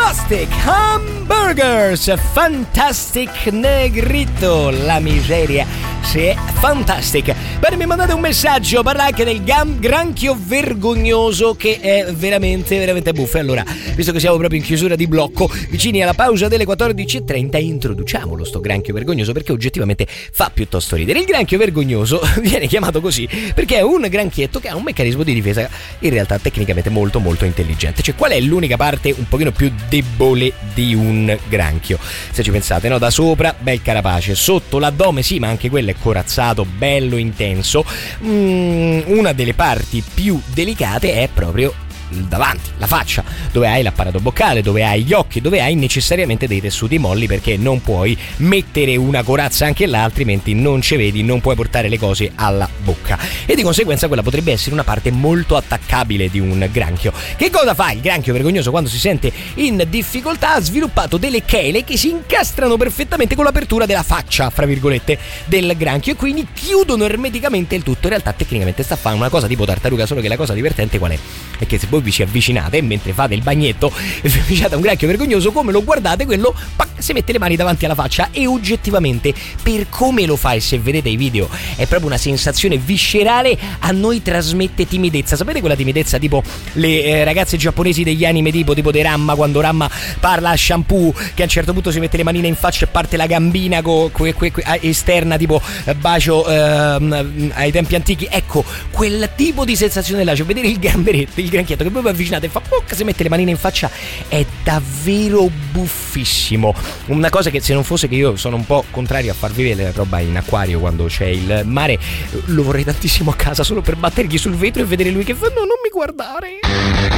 Fantastic Hamburgers, Fantastic Negrito, la miseria, se è fantastic. Bene, mi mandate un messaggio, parla anche del granchio vergognoso, che è veramente, veramente buffo. E allora, visto che siamo proprio in chiusura di blocco, vicini alla pausa delle 14.30, introduciamolo sto granchio vergognoso, perché oggettivamente fa piuttosto ridere. Il granchio vergognoso viene chiamato così perché è un granchietto che ha un meccanismo di difesa in realtà tecnicamente molto molto intelligente. Cioè, qual è l'unica parte un pochino più debole di un granchio? Se ci pensate, no? Da sopra, bel carapace, sotto l'addome sì, ma anche quello è corazzato, bello intenso. Una delle parti più delicate è proprio davanti, la faccia, dove hai l'apparato boccale, dove hai gli occhi, dove hai necessariamente dei tessuti molli, perché non puoi mettere una corazza anche là, altrimenti non ci vedi, non puoi portare le cose alla bocca, e di conseguenza quella potrebbe essere una parte molto attaccabile di un granchio. Che cosa fa il granchio vergognoso quando si sente in difficoltà? Ha sviluppato delle chele che si incastrano perfettamente con l'apertura della faccia, fra virgolette, del granchio, e quindi chiudono ermeticamente il tutto. In realtà tecnicamente sta a fare una cosa tipo tartaruga, solo che la cosa divertente qual è? È che se voi vi ci avvicinate mentre fate il bagnetto e vi avvicinate a un granchio vergognoso, come lo guardate, quello si mette le mani davanti alla faccia, e oggettivamente, per come lo fa, e se vedete i video è proprio una sensazione viscerale, a noi trasmette timidezza. Sapete quella timidezza tipo le ragazze giapponesi degli anime, tipo di Ramma, quando Ramma parla a Shampoo, che a un certo punto si mette le manine in faccia e parte la gambina esterna, tipo bacio ai tempi antichi. Ecco, quel tipo di sensazione là, cioè vedere il gamberetto, il granchietto che voi vi avvicinate e fa si mette le manine in faccia, è davvero buffissimo. Una cosa che, se non fosse che io sono un po' contrario a far vivere la roba in acquario quando c'è il mare, lo vorrei tantissimo a casa, solo per battergli sul vetro e vedere lui che fa no, non mi guardare.